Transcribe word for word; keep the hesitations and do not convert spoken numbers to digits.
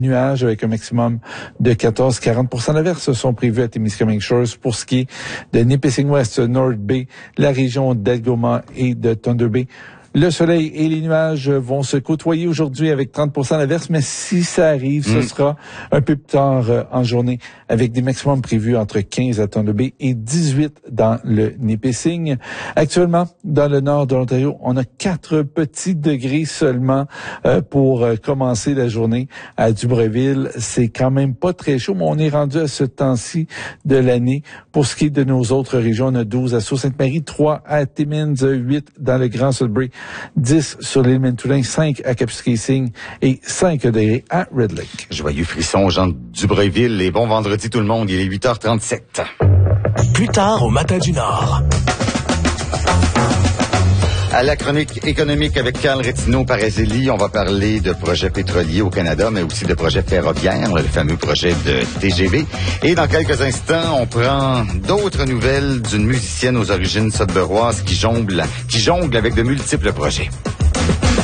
nuages avec un maximum de quatorze à quarante pour cent d'averses sont prévues à Témiscamingue Shores. Pour ce qui est de Nipissing West, North Bay, la région d'Algoma et de Thunder Bay, le soleil et les nuages vont se côtoyer aujourd'hui avec trente pour cent d'averses, mais si ça arrive, ce mmh. sera un peu plus tard euh, en journée avec des maximums prévus entre quinze à Thunder Bay et dix-huit dans le Nipissing. Actuellement, dans le nord de l'Ontario, on a quatre petits degrés seulement euh, pour euh, commencer la journée à Dubreuilville. C'est quand même pas très chaud, mais on est rendu à ce temps-ci de l'année. Pour ce qui est de nos autres régions, on a douze à Sault-Sainte-Marie, trois à Timmins, huit dans le Grand Sudbury, dix sur l'île Manitoulin, cinq à Kapuskasing et cinq degrés à Red Lake. Joyeux frisson, Jean de Dubreuilville, et bon vendredi tout le monde, il est huit heures trente-sept. Plus tard au Matin du Nord. À la chronique économique avec Carl Rétino Parazzelli, on va parler de projets pétroliers au Canada, mais aussi de projets ferroviaires, le fameux projet de T G V. Et dans quelques instants, on prend d'autres nouvelles d'une musicienne aux origines sudburoises qui jongle, qui jongle avec de multiples projets.